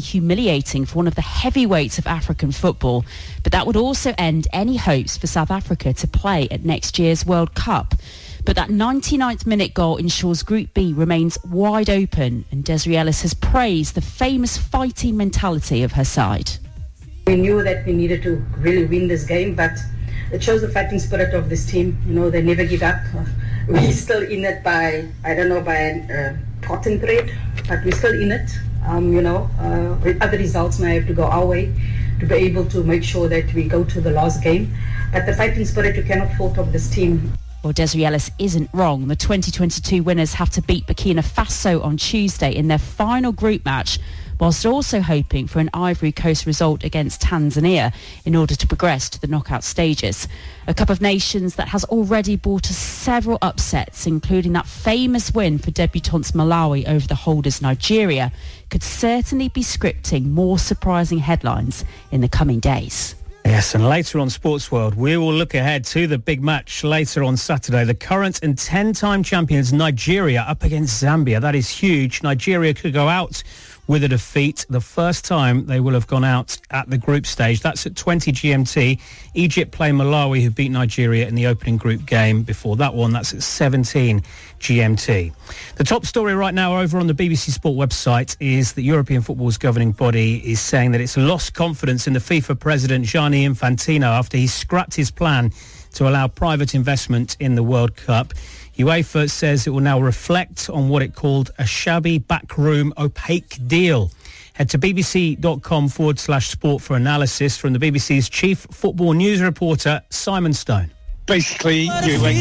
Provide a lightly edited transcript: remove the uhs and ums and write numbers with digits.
humiliating for one of the heavyweights of African football, but that would also end any hopes for South Africa to play at next year's World Cup. But that 99th minute goal ensures Group B remains wide open, and Desiree Ellis has praised the famous fighting mentality of her side. We knew that we needed to really win this game, but it shows the fighting spirit of this team. You know, they never give up. We're still in it by pot and thread, but we're still in it. Other results may have to go our way to be able to make sure that we go to the last game. But the fighting spirit, you cannot fault of this team. Well, Desiree Ellis isn't wrong. The 2022 winners have to beat Burkina Faso on Tuesday in their final group match, whilst also hoping for an Ivory Coast result against Tanzania in order to progress to the knockout stages. A Cup of Nations that has already brought us several upsets, including that famous win for debutants Malawi over the holders Nigeria, could certainly be scripting more surprising headlines in the coming days. Yes, and later on Sports World, we will look ahead to the big match later on Saturday. The current and 10-time champions Nigeria up against Zambia. That is huge. Nigeria could go out with a defeat. The first time they will have gone out at the group stage. That's at 20 GMT. Egypt play Malawi, who beat Nigeria in the opening group game. Before that one, that's at 17 GMT. The top story right now over on the BBC Sport website is that European football's governing body is saying that it's lost confidence in the FIFA president Gianni Infantino after he scrapped his plan to allow private investment in the World Cup. UEFA says it will now reflect on what it called a shabby, backroom, opaque deal. Head to bbc.com/sport for analysis from the BBC's chief football news reporter, Simon Stone. Basically,